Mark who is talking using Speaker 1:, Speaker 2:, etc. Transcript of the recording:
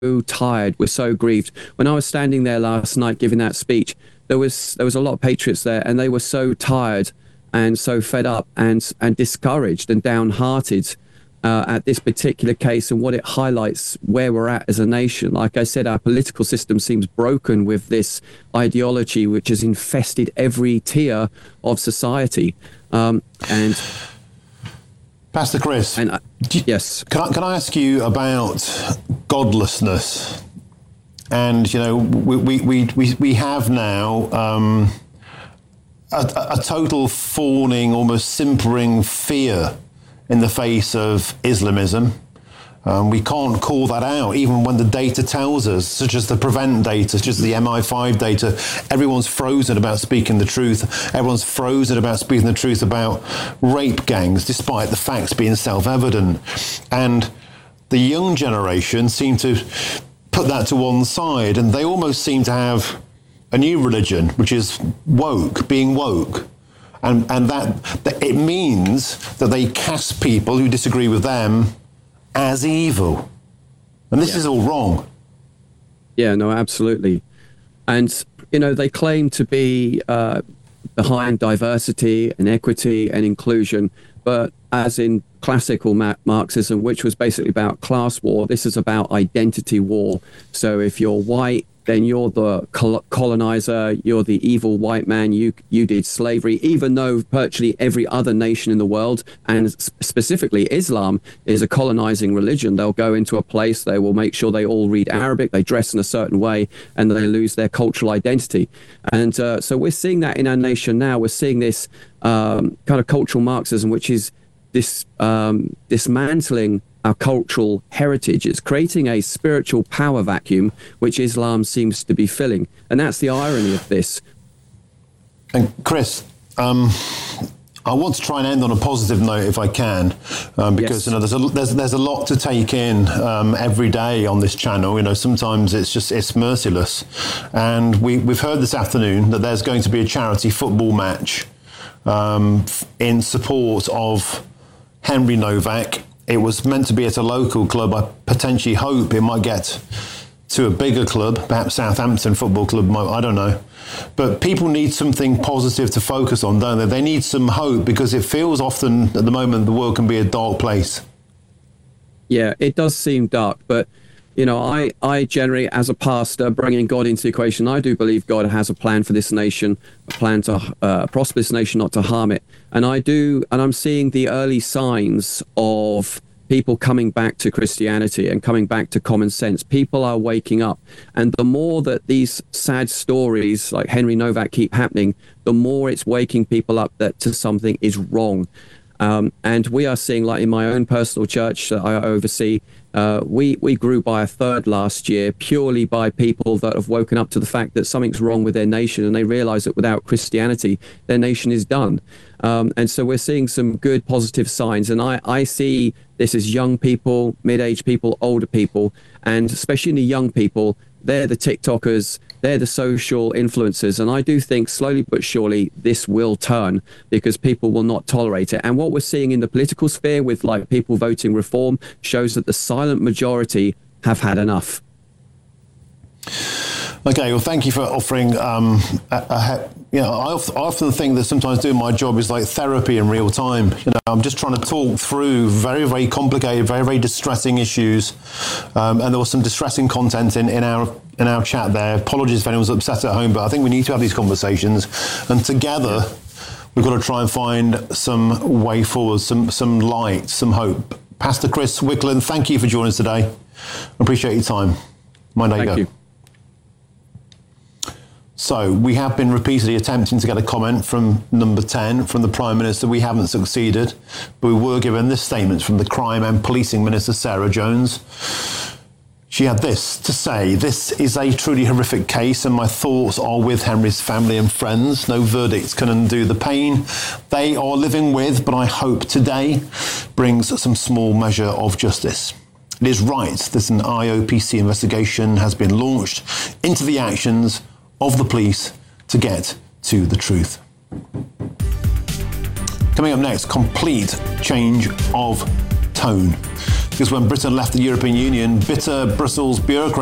Speaker 1: tired, we're so grieved. When I was standing there last night giving that speech, there was a lot of patriots there, and they were so tired and so fed up and discouraged and downhearted at this particular case, and what it highlights where we're at as a nation. Like I said, our political system seems broken with this ideology which has infested every tier of society. And
Speaker 2: Pastor Chris,
Speaker 1: yes,
Speaker 2: can I ask you about godlessness? And we have now a total fawning, almost simpering fear in the face of Islamism. We can't call that out, even when the data tells us, such as the PREVENT data, such as the MI5 data. Everyone's frozen about speaking the truth. Everyone's frozen about speaking the truth about rape gangs, despite the facts being self-evident. And the young generation seem to put that to one side, and they almost seem to have a new religion, which is woke, being woke. And that it means that they cast people who disagree with them as evil. And this is all wrong.
Speaker 1: Yeah, no, absolutely. And, they claim to be behind diversity and equity and inclusion, but as in classical Marxism, which was basically about class war, this is about identity war. So if you're white, then you're the colonizer, you're the evil white man, you did slavery, even though virtually every other nation in the world, and specifically Islam, is a colonizing religion. They'll go into a place, they will make sure they all read Arabic, they dress in a certain way, and they lose their cultural identity. And so we're seeing that in our nation now. We're seeing this kind of cultural Marxism, which is this dismantling our cultural heritage. It's creating a spiritual power vacuum, which Islam seems to be filling. And that's the irony of this.
Speaker 2: And Chris, I want to try and end on a positive note if I can, because yes. There's a lot to take in every day on this channel. Sometimes it's merciless. And we've heard this afternoon that there's going to be a charity football match in support of Henry Novak. It was meant to be at a local club. I potentially hope it might get to a bigger club, perhaps Southampton Football Club, I don't know. But people need something positive to focus on, don't they? They need some hope, because it feels often at the moment the world can be a dark place.
Speaker 1: Yeah, it does seem dark, but I generally, as a pastor, bringing God into the equation, I do believe God has a plan for this nation, a plan to prosper this nation, not to harm it. And I'm seeing the early signs of people coming back to Christianity and coming back to common sense. People are waking up. And the more that these sad stories like Henry Novak keep happening, the more it's waking people up that something is wrong. And we are seeing, like in my own personal church that I oversee, we grew by a third last year purely by people that have woken up to the fact that something's wrong with their nation, and they realize that without Christianity, their nation is done. And so we're seeing some good positive signs. And I see this as young people, mid-aged people, older people, and especially in the young people, they're the TikTokers, they're the social influencers. And I do think slowly but surely this will turn, because people will not tolerate it. And what we're seeing in the political sphere with like people voting reform shows that the silent majority have had enough.
Speaker 2: Okay, well, thank you for offering. I often think that sometimes doing my job is like therapy in real time. I'm just trying to talk through very, very complicated, very, very distressing issues, and there was some distressing content in our chat there. Apologies if anyone's upset at home, but I think we need to have these conversations, and together we've got to try and find some way forward, some light, some hope. Pastor Chris Wickland, thank you for joining us today. I appreciate your time. Mind how you go.
Speaker 1: Thank you.
Speaker 2: So we have been repeatedly attempting to get a comment from number 10 from the Prime Minister. We haven't succeeded, but we were given this statement from the Crime and Policing Minister, Sarah Jones. She had this to say: "This is a truly horrific case, and my thoughts are with Henry's family and friends. No verdicts can undo the pain they are living with, but I hope today brings some small measure of justice. It is right that an IOPC investigation has been launched into the actions of the police to get to the truth." Coming up next, complete change of tone. because when Britain left the European Union, bitter Brussels bureaucrats